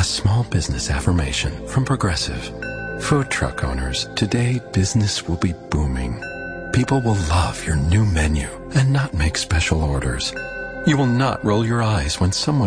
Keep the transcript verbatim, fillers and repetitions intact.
A small business affirmation from Progressive. Food truck owners, today business will be booming. People will love your new menu and not make special orders. You will not roll your eyes when someone